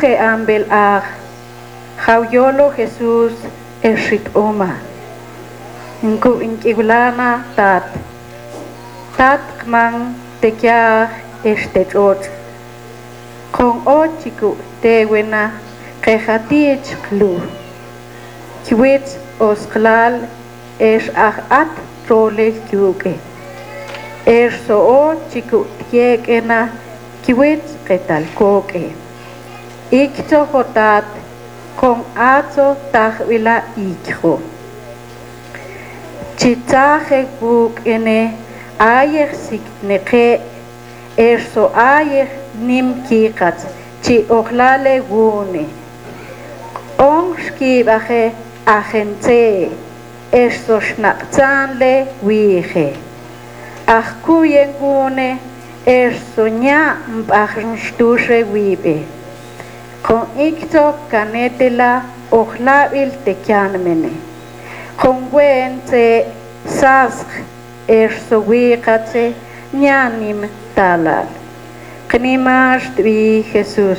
Uje ambel ag. Jauyolo Jesús eshit oma. Nku inkibulana tat. Tat kman tekiag estechot. Con ochiku tewena kejatich klu. Kiwit osklal es at trole yuke. So o chiku tiekena kiwit ketalkoke. Ikto hotat con ato tahwila ikho. Chitaje buk ene ayer sikneke so ayer nim kikat chi oklale gune. On skibaje agente so schnapzanle wije. Kuyen gune so nya mbachnstuche wibe. Con ikto canetela oklabil tekianmene. Con wente sask so wikate nyanim talal. Knimash tvi Jesús.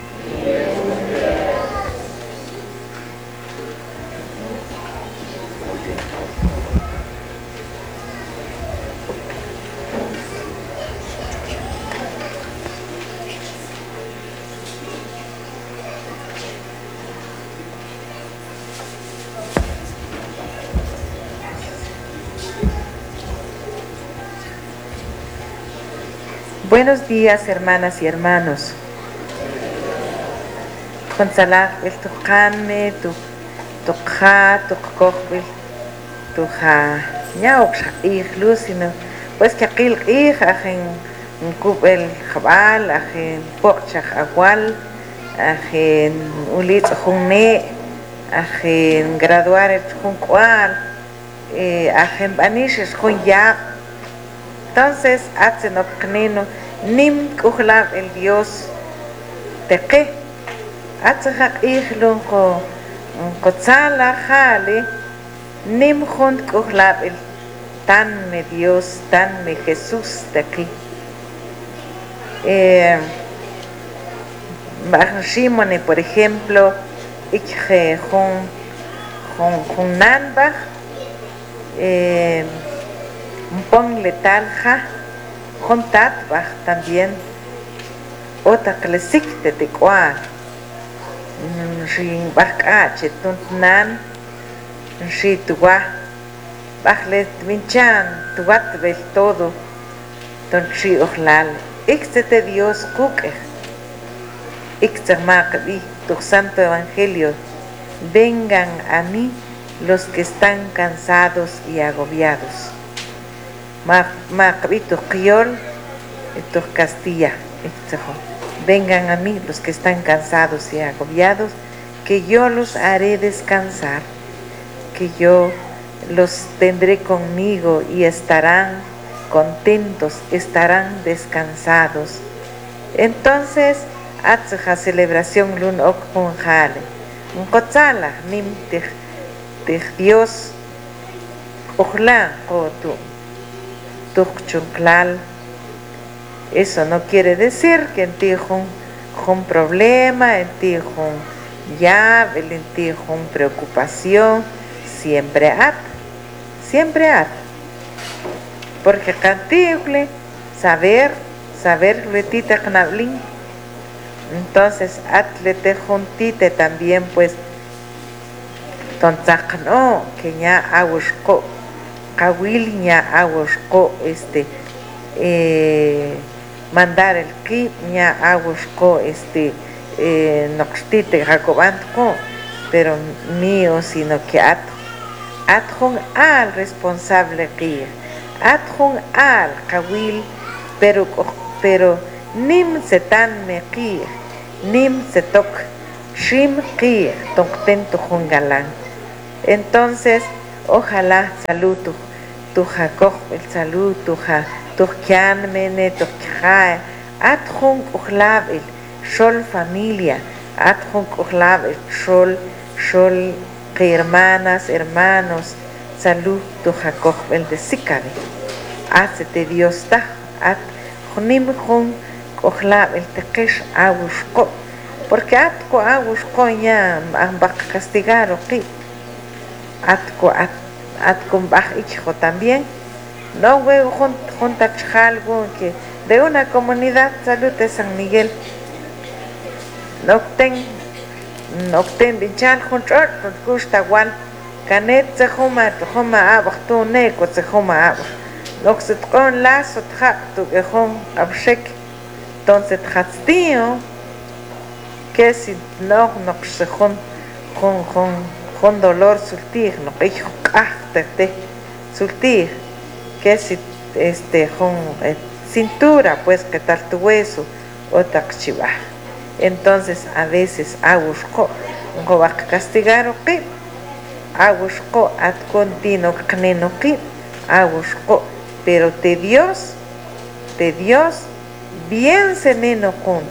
Buenos días, hermanas y hermanos. Consalah el tuqanme, tuqja, tuqkoqbil, tuja, ñauxa, sino pues que aquel ajen kubel jabal, ajen pochaj agual, ajen ulitz junne, ajen graduar juncual, ajen banishes junyab. Entonces, hacen obkneno, nim kuhlab el Dios teque, hatzahak ihlun kotzala jale, nim junt kuhlab el tanme Dios, tanme Jesús teque. Shimone, por ejemplo, ikhe jun nanbach, un pon letal ja, juntat baj también, otra clasik de tecuar, sin baj ache, tuntnan, si tuwa, baj le vinchan, tuwat vel todo, ton si ojlal, ixte Dios kuke, ixte makabi, tu santo evangelio, vengan a mí los que están cansados y agobiados. Macabito Criol, estos Castilla, vengan a mí los que están cansados y agobiados, que yo los haré descansar, que yo los tendré conmigo y estarán contentos, estarán descansados. Entonces, atzaja celebración lun okpunjale, un kotzala nim de Dios, ojla kotu. Eso no quiere decir que en ti un problema, en ti un llave, en ti un preocupación, siempre at, porque cantible, saber letita knablin, entonces atlete juntite también pues, tontzakno, que ya agushko, Kawilña aguasco mandar el kip ña aguasco noxtite jacobantco, pero mío sino que adjun al responsable kir, adjun al kawil, pero nim se tan me kir, nim se tok shim kir tokten tujun galán. Entonces ojalá salud tu Jacob el salud tu kian mene tu khae atjun uhlab el shol familia atjun uhlab el shol hermanos salud tu Jacob el de Sicabe hacete Dios ta at junim jun uhlab el tekesh awushko porque atko agush konya ambak castigar oqui atko mbaj hijo también no güey junta algo que de una comunidad salud de San Miguel nocten bichal juntor gusta igual canet se joma abaj tu neko se joma abaj noxet con lazo tjacto que jom abshek entonces tjastío que si no se con dolor sultir no hijo te sultir que si con cintura pues que tal tu hueso o taxiva entonces a veces agusco no va a castigar o que agusco at continuo caneno que agusco pero te Dios bien se neno con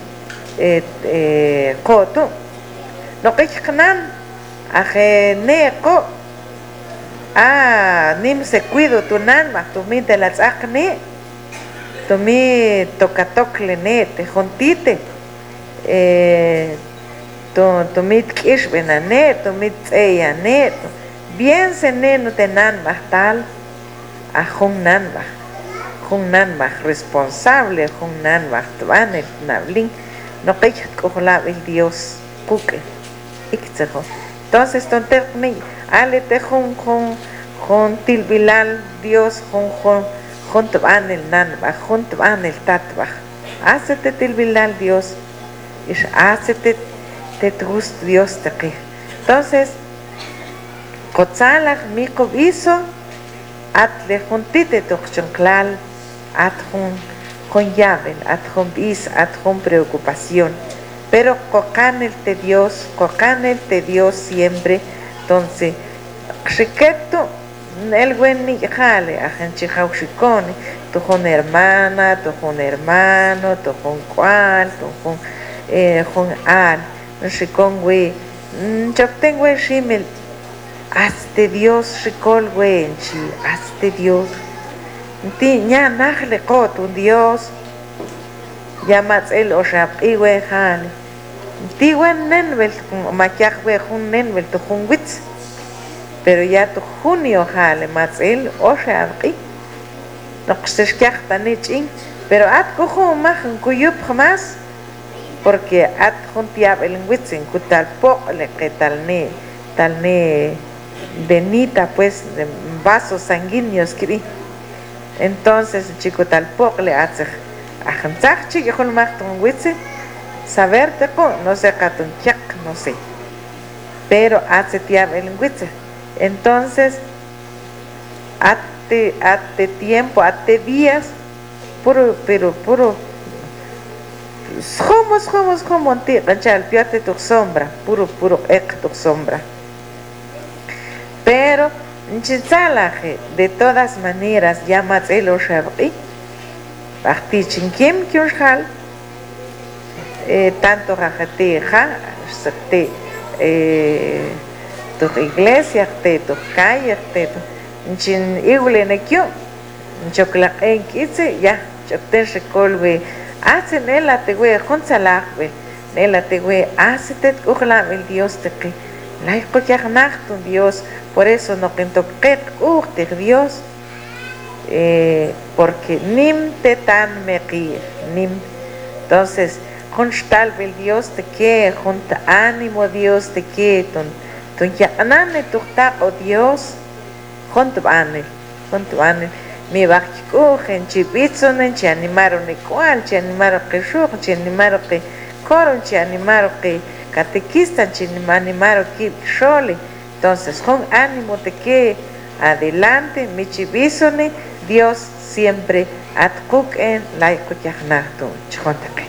coto no que canan a neko nim se cuido tu nanma tu mi de las acne tu mi tocatocle ne te jontite tu mi kishbena ne tu mi tseya ne bien se neno te nanma tal a jun nanma responsable jun nanma tuan el nablin no que cojola el Dios cuque iksejo entonces tonter ni ale te jun tilbilal Dios jun tuan el nanma jun tuan el tatba hacete tilbilal Dios y hacete te gusto Dios te que entonces cotzalach mi cobizo atle juntite tochonklal at jun llavel at jun bis at jun preocupación pero cocan el te Dios siempre entonces chiqueto el buen ni jale a gente jauchicone tu jun hermana tu jun hermano tu jun cual tu jun al chicón güey yo tengo el shimel hazte Dios chicol güey hazte Dios ti ya najle kot un Dios llamas el oshap y güey jale ti wen nenvel maquiaj güey jun nenvel tu jun witz pero ya tu junio jale más el oshap y no se esquiachta ni ching pero at cojo majan cuyup jamás porque at juntiab el witzin kutal pocle que tal ne venita pues de vasos sanguíneos kiri entonces chico tal pocle atse ajanzach chi que hol machton witzin saber te con no sé catun chak no sé pero atse tiab el witzin entonces ate tiempo ate días puro como ti ranchal piate tu sombra puro tu sombra pero chitzalaje de todas maneras llamas el oshabi bachti chinkim kyushal tanto rajateja te tu iglesia te tu calle te chin iglenekyo chokla en kitse ya chokten rekolwe hacen nela te güey jonsalajwe nela te güey hacete ojalá el Dios te que la un Dios por eso no quento que te Dios porque nim te tan meqir nim entonces constal el Dios te que junta ánimo Dios te que ton ya anane tu ta o Dios junto ane mi bachkuchen chibitzonen che animaron igual che animaron que shuch che animaron que coron che animaron que catequista che animaron que shole entonces con ánimo de que adelante mi chibizone Dios siempre atkuk en laiko yachnatu chontaque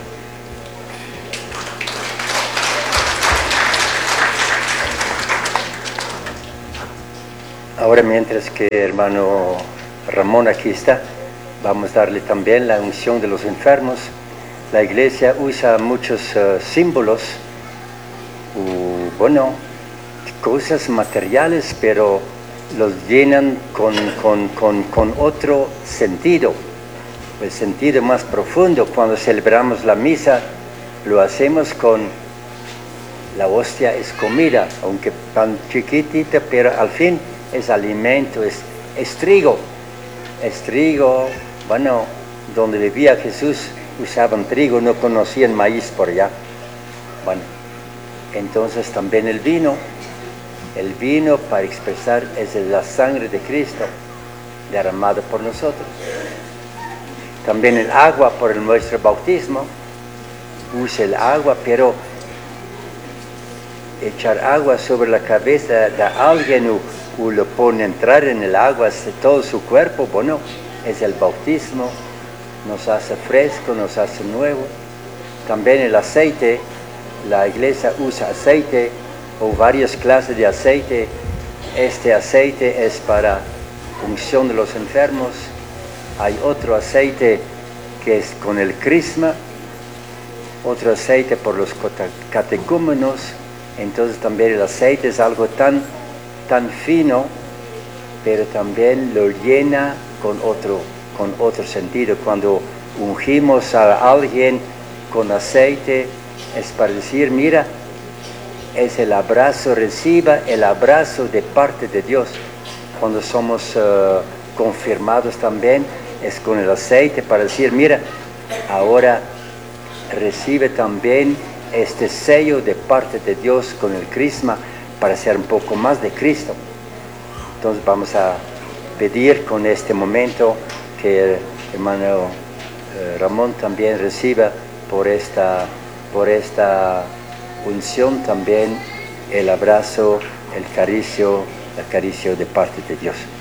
ahora mientras que hermano Ramón aquí está, vamos a darle también la unción de los enfermos. La iglesia usa muchos símbolos, bueno, cosas materiales, pero los llenan con otro sentido, el sentido más profundo. Cuando celebramos la misa, lo hacemos con La hostia es comida, aunque tan chiquitita, pero al fin es alimento, es trigo. Es trigo, bueno, donde vivía Jesús usaban trigo, no conocían maíz por allá. Bueno, entonces también el vino para expresar es la sangre de Cristo derramada por nosotros. También el agua por nuestro bautismo, usa el agua, pero echar agua sobre la cabeza de alguien o lo pone a entrar en el agua de todo su cuerpo, bueno, es el bautismo, nos hace fresco, nos hace nuevo. También el aceite, la iglesia usa aceite o varias clases de aceite. Este aceite es para unción de los enfermos. Hay otro aceite que es con el crisma, otro aceite por los catecúmenos. Entonces también el aceite es algo tan fino, pero también lo llena con otro sentido. Cuando ungimos a alguien con aceite, es para decir, mira, es el abrazo, reciba el abrazo de parte de Dios. Cuando somos confirmados también, es con el aceite para decir, mira, ahora recibe también este sello de parte de Dios con el crisma para ser un poco más de Cristo. Entonces vamos a pedir con este momento que el hermano Ramón también reciba por esta unción también el abrazo, el acaricio de parte de Dios.